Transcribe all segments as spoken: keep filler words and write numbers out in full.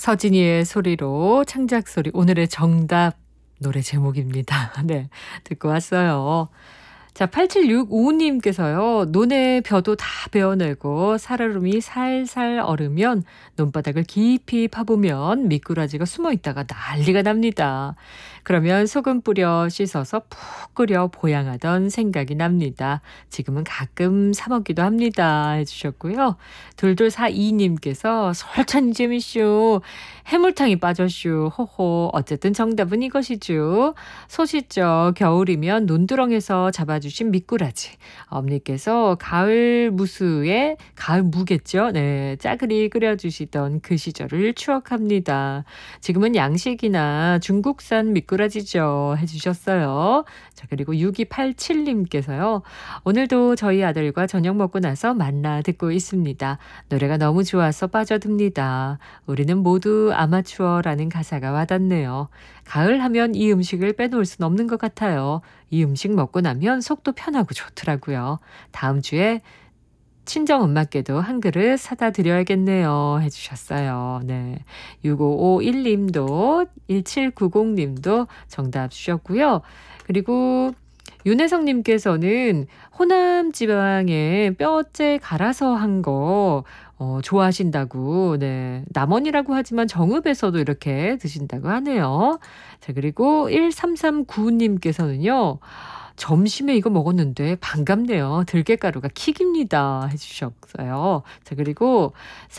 서진이의 소리로 창작 소리 오늘의 정답 노래 제목입니다. 네, 듣고 왔어요. 자, 팔칠육오 님께서요. 논의 벼도 다 베어내고 살얼음이 살살 얼으면 논바닥을 깊이 파보면 미꾸라지가 숨어있다가 난리가 납니다. 그러면 소금 뿌려 씻어서 푹 끓여 보양하던 생각이 납니다. 지금은 가끔 사 먹기도 합니다. 해주셨고요. 둘둘사이 님께서 솔찬히 재미쇼. 해물탕이 빠졌슈. 호호. 어쨌든 정답은 이것이죠. 소시죠. 겨울이면 논두렁에서 잡아주신 미꾸라지. 어머니께서 가을 무수에 가을 무겠죠. 네, 짜글이 끓여주시던 그 시절을 추억합니다. 지금은 양식이나 중국산 미꾸라지죠. 해주셨어요. 자, 그리고 육이팔칠 님께서요. 오늘도 저희 아들과 저녁 먹고 나서 만나 듣고 있습니다. 노래가 너무 좋아서 빠져듭니다. 우리는 모두 아마추어라는 가사가 와닿네요. 가을 하면 이 음식을 빼놓을 순 없는 것 같아요. 이 음식 먹고 나면 속도 편하고 좋더라고요. 다음 주에 친정엄마께도 한 그릇 사다 드려야겠네요. 해주셨어요. 네. 육오오일 님도 일칠구공 님도 정답 주셨고요. 그리고 윤혜성 님께서는 호남 지방에 뼈째 갈아서 한 거 어, 좋아하신다고. 네. 남원이라고 하지만 정읍에서도 이렇게 드신다고 하네요. 자, 그리고 일삼삼구 님께서는요. 점심에 이거 먹었는데 반갑네요. 들깨가루가 킥입니다. 해주셨어요. 자, 그리고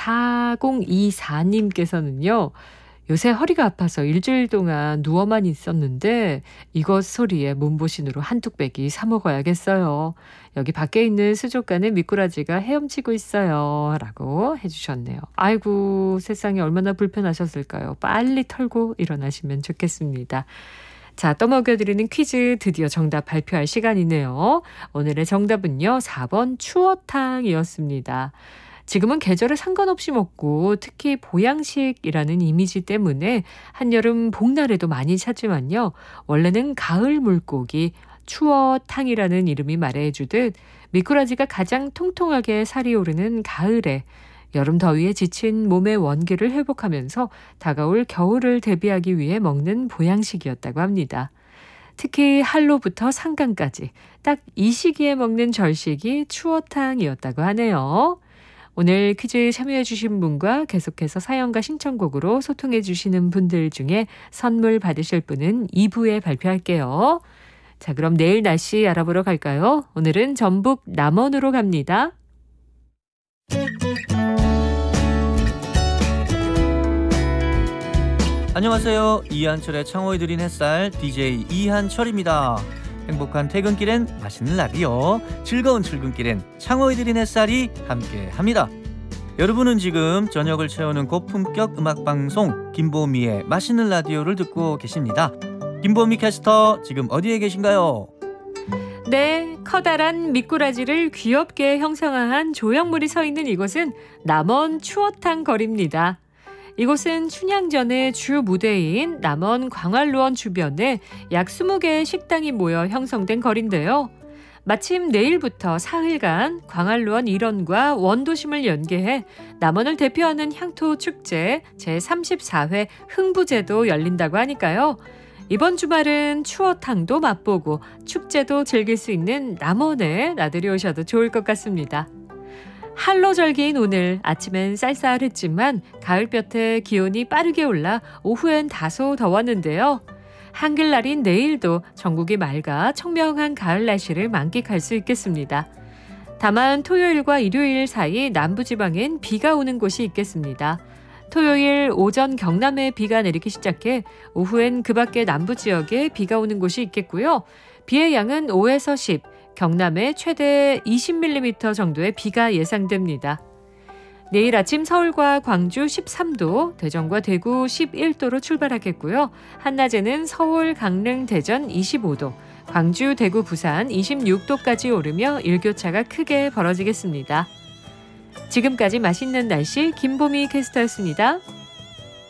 사공이사 님께서는요. 요새 허리가 아파서 일주일 동안 누워만 있었는데 이것 소리에 몸보신으로 한 뚝배기 사 먹어야겠어요. 여기 밖에 있는 수족관에 미꾸라지가 헤엄치고 있어요. 라고 해주셨네요. 아이고, 세상에 얼마나 불편하셨을까요? 빨리 털고 일어나시면 좋겠습니다. 자, 떠먹여드리는 퀴즈 드디어 정답 발표할 시간이네요. 오늘의 정답은요. 사 번 추어탕이었습니다. 지금은 계절에 상관없이 먹고 특히 보양식이라는 이미지 때문에 한여름 복날에도 많이 찾지만요. 원래는 가을 물고기 추어탕이라는 이름이 말해주듯 미꾸라지가 가장 통통하게 살이 오르는 가을에 여름 더위에 지친 몸의 원기를 회복하면서 다가올 겨울을 대비하기 위해 먹는 보양식이었다고 합니다. 특히 한로부터 상간까지 딱 이 시기에 먹는 절식이 추어탕이었다고 하네요. 오늘 퀴즈에 참여해 주신 분과 계속해서 사연과 신청곡으로 소통해 주시는 분들 중에 선물 받으실 분은 이 부에 발표할게요. 자, 그럼 내일 날씨 알아보러 갈까요? 오늘은 전북 남원으로 갑니다. 안녕하세요. 이한철의 창호에 드린 햇살 디제이 이한철입니다. 행복한 퇴근길엔 맛있는 라디오, 즐거운 출근길엔 창호에 드린 햇살이 함께합니다. 여러분은 지금 저녁을 채우는 고품격 음악방송 김보미의 맛있는 라디오를 듣고 계십니다. 김보미 캐스터 지금 어디에 계신가요? 네, 커다란 미꾸라지를 귀엽게 형상화한 조형물이 서 있는 이곳은 남원 추어탕 거리입니다. 이곳은 춘향전의 주 무대인 남원 광활루원 주변에 약 스무 개의 식당이 모여 형성된 거리인데요. 마침 내일부터 사흘간 광활루원 일원과 원도심을 연계해 남원을 대표하는 향토 축제 제삼십사 회 흥부제도 열린다고 하니까요. 이번 주말은 추어탕도 맛보고 축제도 즐길 수 있는 남원에 나들이 오셔도 좋을 것 같습니다. 한로절기인 오늘 아침엔 쌀쌀했지만 가을볕에 기온이 빠르게 올라 오후엔 다소 더웠는데요. 한글날인 내일도 전국이 맑아 청명한 가을 날씨를 만끽할 수 있겠습니다. 다만 토요일과 일요일 사이 남부지방엔 비가 오는 곳이 있겠습니다. 토요일 오전 경남에 비가 내리기 시작해 오후엔 그 밖의 남부지역에 비가 오는 곳이 있겠고요. 비의 양은 오에서 십, 경남에 최대 이십 밀리미터 정도의 비가 예상됩니다. 내일 아침 서울과 광주 십삼 도, 대전과 대구 십일 도로 출발하겠고요. 한낮에는 서울, 강릉, 대전 이십오 도, 광주, 대구, 부산 이십육 도까지 오르며 일교차가 크게 벌어지겠습니다. 지금까지 맛있는 날씨 김보미 캐스터였습니다.